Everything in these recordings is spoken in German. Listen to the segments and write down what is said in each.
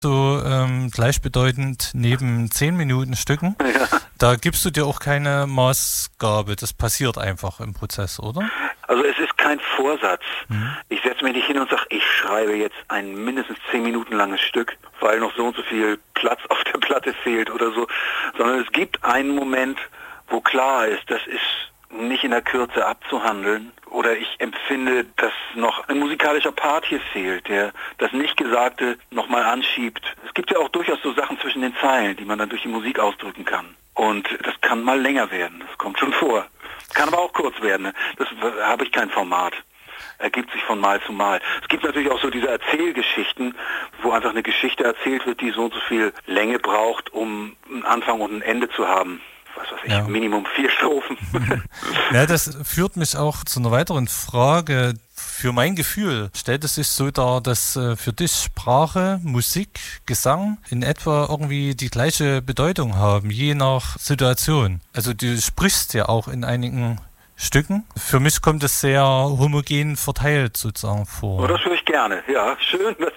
so gleichbedeutend neben 10 Minuten Stücken. Ja. Da gibst du dir auch keine Maßgabe. Das passiert einfach im Prozess, oder? Also es ist kein Vorsatz. Ich setze mich nicht hin und sage, ich schreibe jetzt ein mindestens 10 Minuten langes Stück, weil noch so und so viel Platz auf der Platte fehlt oder so. Sondern es gibt einen Moment, wo klar ist, das ist nicht in der Kürze abzuhandeln. Oder ich empfinde, dass noch ein musikalischer Part hier fehlt, der das Nicht-Gesagte nochmal anschiebt. Es gibt ja auch durchaus so Sachen zwischen den Zeilen, die man dann durch die Musik ausdrücken kann. Und das kann mal länger werden, das kommt schon vor. Kann aber auch kurz werden, ne? Das habe ich kein Format. Ergibt sich von Mal zu Mal. Es gibt natürlich auch so diese Erzählgeschichten, wo einfach eine Geschichte erzählt wird, die so und so viel Länge braucht, um einen Anfang und ein Ende zu haben. Was weiß ich, Minimum 4 Strophen. Ja, das führt mich auch zu einer weiteren Frage. Für mein Gefühl stellt es sich so dar, dass für dich Sprache, Musik, Gesang in etwa irgendwie die gleiche Bedeutung haben, je nach Situation. Also du sprichst ja auch in einigen Stücken. Für mich kommt es sehr homogen verteilt sozusagen vor. Oh, das höre ich gerne. Ja, schön, dass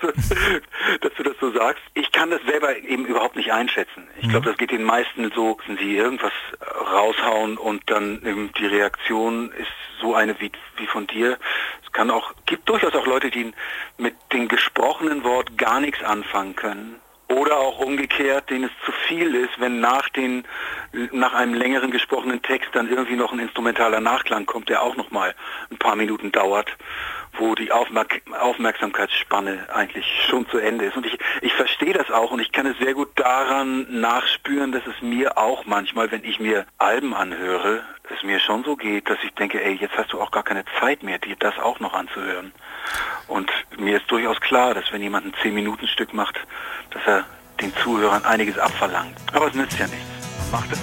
du das so sagst. Ich kann das selber eben überhaupt nicht einschätzen. Ich glaube, das geht den meisten so, wenn sie irgendwas raushauen und dann eben die Reaktion ist so eine wie von dir. Es gibt durchaus auch Leute, die mit dem gesprochenen Wort gar nichts anfangen können. Oder auch umgekehrt, denen es zu viel ist, wenn nach einem längeren gesprochenen Text dann irgendwie noch ein instrumentaler Nachklang kommt, der auch nochmal ein paar Minuten dauert, wo die Aufmerksamkeitsspanne eigentlich schon zu Ende ist. Und ich verstehe das auch und ich kann es sehr gut daran nachspüren, dass es mir auch manchmal, wenn ich mir Alben anhöre, es mir schon so geht, dass ich denke, ey, jetzt hast du auch gar keine Zeit mehr, dir das auch noch anzuhören. Und mir ist durchaus klar, dass wenn jemand ein 10-Minuten-Stück macht, dass er den Zuhörern einiges abverlangt. Aber es nützt ja nichts. Man macht es